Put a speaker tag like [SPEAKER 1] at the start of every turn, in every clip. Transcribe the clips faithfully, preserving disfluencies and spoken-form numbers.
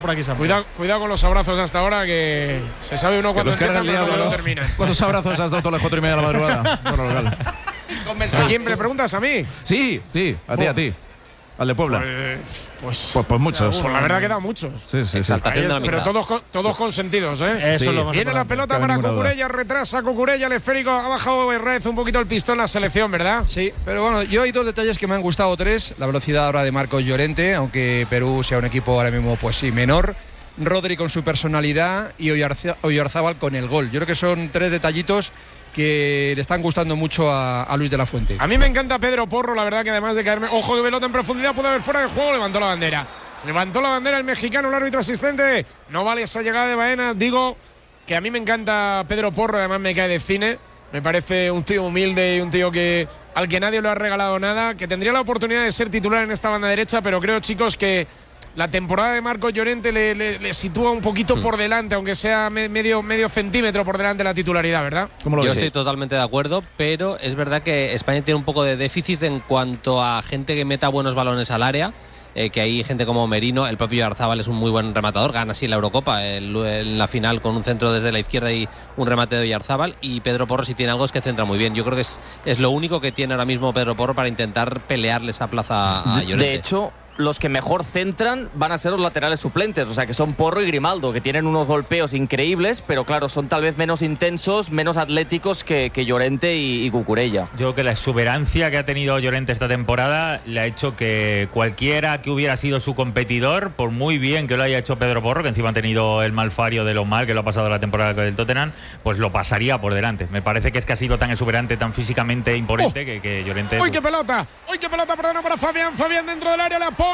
[SPEAKER 1] por aquí se
[SPEAKER 2] Cuidado, cuidado con los abrazos hasta ahora, que se sabe uno cuando empiezan y cuando terminan.
[SPEAKER 3] ¿Cuántos abrazos has dado todas las cuatro y media de la madrugada? Bueno, legal.
[SPEAKER 2] ¿A quién me preguntas? ¿A mí?
[SPEAKER 3] Sí, sí, a ti, a ti. Al de Puebla.
[SPEAKER 2] Pues, pues,
[SPEAKER 3] pues, pues muchos.
[SPEAKER 2] Pues la verdad que da muchos.
[SPEAKER 3] Sí, sí, sí.
[SPEAKER 2] Es, pero todos, todos consentidos, ¿eh?
[SPEAKER 1] Eso
[SPEAKER 2] Sí.
[SPEAKER 1] es lo más
[SPEAKER 2] Viene la
[SPEAKER 1] importante.
[SPEAKER 2] pelota para Cucurella, retrasa Cucurella, el esférico, ha bajado Herrez un poquito el pistón la selección, ¿verdad?
[SPEAKER 4] Sí, pero bueno, yo hay dos detalles que me han gustado, tres. La velocidad ahora de Marcos Llorente, aunque Perú sea un equipo ahora mismo, pues sí, menor. Rodri con su personalidad y Oyarzábal con el gol. Yo creo que son tres detallitos que le están gustando mucho a, a Luis de la Fuente.
[SPEAKER 2] A mí me encanta Pedro Porro, la verdad que además de caerme, ojo de pelota en profundidad, puede haber fuera de juego, levantó la bandera. Levantó la bandera el mexicano, el árbitro asistente. No vale esa llegada de Baena. Digo que a mí me encanta Pedro Porro, además me cae de cine. Me parece un tío humilde y un tío que al que nadie le ha regalado nada, que tendría la oportunidad de ser titular en esta banda derecha, pero creo, chicos, que la temporada de Marcos Llorente le, le, le sitúa un poquito mm. por delante, aunque sea me, medio, medio centímetro por delante de la titularidad, ¿verdad?
[SPEAKER 5] Yo estoy sí. totalmente de acuerdo, pero es verdad que España tiene un poco de déficit en cuanto a gente que meta buenos balones al área. Eh, que hay gente como Merino, el propio Oyarzábal es un muy buen rematador, gana así la Eurocopa el, en la final con un centro desde la izquierda y un remate de Oyarzábal, y Pedro Porro, si tiene algo, es que centra muy bien. Yo creo que es, es lo único que tiene ahora mismo Pedro Porro para intentar pelearle esa plaza a Llorente.
[SPEAKER 6] De hecho, los que mejor centran van a ser los laterales suplentes, o sea que son Porro y Grimaldo, que tienen unos golpeos increíbles, pero claro, son tal vez menos intensos, menos atléticos que, que Llorente y, y Cucurella.
[SPEAKER 7] Yo creo que la exuberancia que ha tenido Llorente esta temporada le ha hecho que cualquiera que hubiera sido su competidor, por muy bien que lo haya hecho Pedro Porro, que encima ha tenido el malfario de lo mal que lo ha pasado la temporada del Tottenham, pues lo pasaría por delante. Me parece que es que ha sido tan exuberante, tan físicamente imponente, oh. que, que Llorente…
[SPEAKER 2] ¡Uy, qué pelota! ¡Uy, qué pelota! Perdona para Fabián. Fabián dentro del área, la pone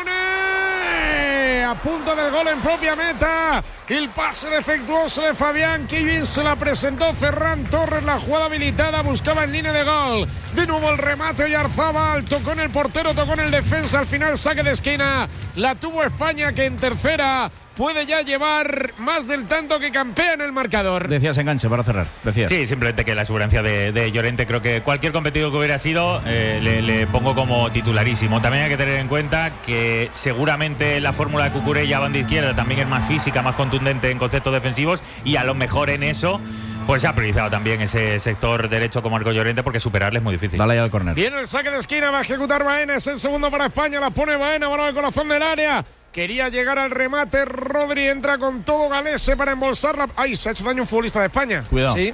[SPEAKER 2] a punto del gol en propia meta. El pase defectuoso de Fabián, que bien se la presentó Ferran Torres, la jugada habilitada, buscaba en línea de gol. De nuevo el remate Oyarzábal, tocó en el portero, tocó en el defensa, al final saque de esquina. La tuvo España, que en tercera puede ya llevar más del tanto que campea en el marcador.
[SPEAKER 3] Decías enganche para cerrar, decías.
[SPEAKER 7] Sí, simplemente que la exuberancia de, de Llorente, creo que cualquier competidor que hubiera sido, eh, le, le pongo como titularísimo. También hay que tener en cuenta que seguramente la fórmula de Cucurella banda izquierda también es más física, más contundente en conceptos defensivos, y a lo mejor en eso pues se ha priorizado también ese sector derecho con Marcos Llorente, porque superarle es muy difícil.
[SPEAKER 3] Dale ahí al córner.
[SPEAKER 2] Viene el saque de esquina, va a ejecutar Baena, es el segundo para España, la pone Baena, balón al corazón del área. Quería llegar al remate, Rodri entra con todo Galese para embolsarla. ¡Ay! Se ha hecho daño un futbolista de España.
[SPEAKER 3] Cuidado.
[SPEAKER 4] Sí.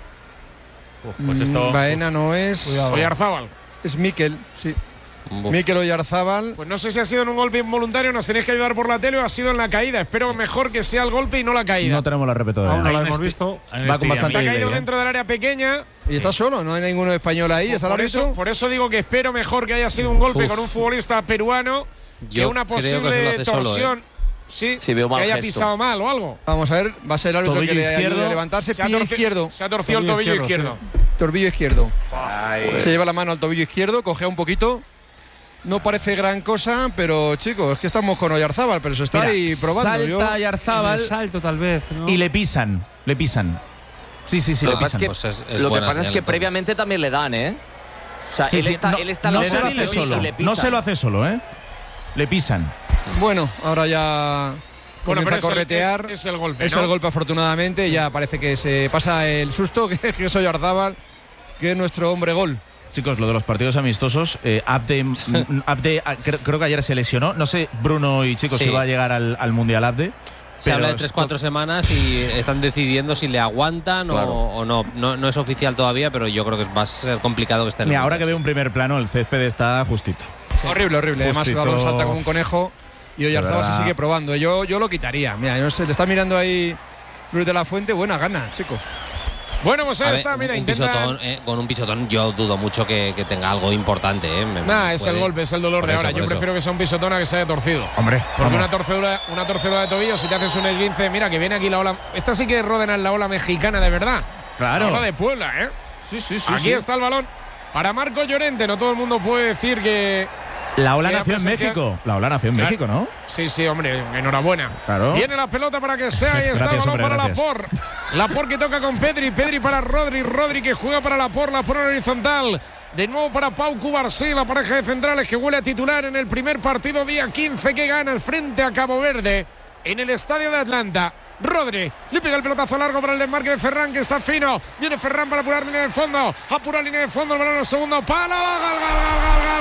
[SPEAKER 7] Uf, pues esto…
[SPEAKER 4] Baena no es…
[SPEAKER 2] Oyarzábal.
[SPEAKER 4] Es Mikel, sí. Mikel Oyarzábal.
[SPEAKER 2] Pues no sé si ha sido en un golpe involuntario, nos tenéis que ayudar por la tele, o ha sido en la caída. Espero mejor que sea el golpe y no la caída.
[SPEAKER 3] No tenemos la repetidora.
[SPEAKER 1] Aún no la hemos visto.
[SPEAKER 3] Va con bastante
[SPEAKER 2] Está caído
[SPEAKER 3] delay,
[SPEAKER 2] dentro del área pequeña.
[SPEAKER 4] Y está solo, no hay ninguno español ahí.
[SPEAKER 2] Pues
[SPEAKER 4] está
[SPEAKER 2] por, eso, por eso digo que espero mejor que haya sido un golpe Uf. con un futbolista peruano que
[SPEAKER 5] Yo
[SPEAKER 2] una
[SPEAKER 5] creo
[SPEAKER 2] posible
[SPEAKER 5] que
[SPEAKER 2] torsión.
[SPEAKER 5] Solo, ¿eh?
[SPEAKER 2] Sí,
[SPEAKER 6] sí, veo mal
[SPEAKER 2] que haya
[SPEAKER 6] gesto.
[SPEAKER 2] pisado mal o algo.
[SPEAKER 4] Vamos a ver, va a ser el árbitro
[SPEAKER 3] Tobillo
[SPEAKER 4] que le
[SPEAKER 3] izquierdo.
[SPEAKER 4] ayude a levantarse.
[SPEAKER 2] Se ha
[SPEAKER 4] Pie
[SPEAKER 2] torci-
[SPEAKER 4] izquierdo.
[SPEAKER 2] Se ha torcido el tobillo izquierdo.
[SPEAKER 4] Sí. Tobillo izquierdo.
[SPEAKER 3] Pues.
[SPEAKER 4] Se lleva la mano al tobillo izquierdo, cojea un poquito. No parece gran cosa, pero chicos, es que estamos con Oyarzábal, pero se está
[SPEAKER 3] Mira,
[SPEAKER 4] ahí probando.
[SPEAKER 3] Salta
[SPEAKER 4] Yo,
[SPEAKER 3] Oyarzábal
[SPEAKER 1] salto tal vez, ¿no?
[SPEAKER 3] y le pisan, le pisan. Sí, sí, sí,
[SPEAKER 6] lo
[SPEAKER 3] le
[SPEAKER 6] que pasa
[SPEAKER 3] pisan.
[SPEAKER 6] es que,
[SPEAKER 5] Pues es- es
[SPEAKER 6] lo que
[SPEAKER 5] buena
[SPEAKER 6] pasa es
[SPEAKER 5] señal,
[SPEAKER 6] que
[SPEAKER 5] entonces.
[SPEAKER 6] previamente también le dan, ¿eh? O sea,
[SPEAKER 3] Sí,
[SPEAKER 6] él,
[SPEAKER 3] sí,
[SPEAKER 6] está,
[SPEAKER 3] no,
[SPEAKER 6] él está
[SPEAKER 3] no
[SPEAKER 6] la
[SPEAKER 3] se lo
[SPEAKER 6] bola y le
[SPEAKER 3] hace
[SPEAKER 6] pisa,
[SPEAKER 3] solo.
[SPEAKER 6] y le pisan.
[SPEAKER 3] No se lo hace solo, ¿eh? Le pisan.
[SPEAKER 4] Bueno, ahora ya
[SPEAKER 2] Bueno,
[SPEAKER 4] comienza
[SPEAKER 2] pero
[SPEAKER 4] a
[SPEAKER 2] es el-
[SPEAKER 4] corretear.
[SPEAKER 2] es- es el golpe,
[SPEAKER 4] Es
[SPEAKER 2] ¿no?
[SPEAKER 4] el golpe, afortunadamente. Ya parece que se pasa el susto, que, que es Oyarzábal, que es nuestro hombre gol.
[SPEAKER 3] Chicos, lo de los partidos amistosos, eh, Abde, mm, Abde ah, cre- creo que ayer se lesionó. No sé, Bruno y chicos,
[SPEAKER 5] Sí.
[SPEAKER 3] si va a llegar al, al Mundial Abde.
[SPEAKER 5] Se habla de tres cuatro semanas y están decidiendo si le aguantan
[SPEAKER 6] Claro.
[SPEAKER 5] o, o no. no. No es oficial todavía, pero yo creo que va a ser complicado que esté en el
[SPEAKER 3] Mira, ahora
[SPEAKER 5] Mundial.
[SPEAKER 3] que veo un primer plano, el césped está justito.
[SPEAKER 4] Sí. Horrible, horrible. Además, el
[SPEAKER 3] Justito.
[SPEAKER 4] balón salta como un conejo y Oyarzábal se
[SPEAKER 3] verdad.
[SPEAKER 4] sigue probando. Yo, yo lo quitaría. Mira, no sé, le está mirando ahí Luis de la Fuente. Buena gana, chico.
[SPEAKER 2] Bueno, pues
[SPEAKER 5] A
[SPEAKER 2] ahí
[SPEAKER 5] ver,
[SPEAKER 2] está, mira,
[SPEAKER 5] un
[SPEAKER 2] intenta.
[SPEAKER 5] pisotón, eh, con un pisotón yo dudo mucho que, que tenga algo importante. Eh. Me-
[SPEAKER 2] Nah, es
[SPEAKER 5] puede-
[SPEAKER 2] el golpe, es el dolor
[SPEAKER 5] por
[SPEAKER 2] de
[SPEAKER 5] eso,
[SPEAKER 2] ahora.
[SPEAKER 5] por
[SPEAKER 2] Yo
[SPEAKER 5] eso.
[SPEAKER 2] prefiero que sea un pisotón a que se haya torcido.
[SPEAKER 3] Hombre,
[SPEAKER 2] Porque
[SPEAKER 3] vamos.
[SPEAKER 2] una torcedura, una torcedura de tobillo, si te haces un esguince, mira que viene aquí la ola. Esta sí que es Ródenas, la ola mexicana de verdad.
[SPEAKER 3] Claro.
[SPEAKER 2] La ola de Puebla, ¿eh?
[SPEAKER 3] Sí, sí, sí.
[SPEAKER 2] Aquí
[SPEAKER 3] sí.
[SPEAKER 2] está el balón para Marcos Llorente. No todo el mundo puede decir que.
[SPEAKER 3] La ola
[SPEAKER 2] que
[SPEAKER 3] nació en
[SPEAKER 2] presencia-
[SPEAKER 3] México. La ola nació en
[SPEAKER 2] Claro.
[SPEAKER 3] México, ¿no?
[SPEAKER 2] Sí, sí, hombre, enhorabuena.
[SPEAKER 3] Claro.
[SPEAKER 2] Viene la pelota para que sea. Ahí está
[SPEAKER 3] Gracias,
[SPEAKER 2] el balón
[SPEAKER 3] hombre,
[SPEAKER 2] para
[SPEAKER 3] gracias.
[SPEAKER 2] Laporte. Laporte que toca con Pedri. Pedri para Rodri. Rodri que juega para Laporte. Laporte en horizontal. De nuevo para Pau Cubarsí, la pareja de centrales que huele a titular en el primer partido día quince que gana el frente a Cabo Verde. en el estadio de Atlanta. Rodri le pega el pelotazo largo para el desmarque de Ferran, que está fino. Viene Ferran para apurar línea de fondo. Apura línea de fondo, el balón al segundo palo. ¡Gol, gol, gol, gol,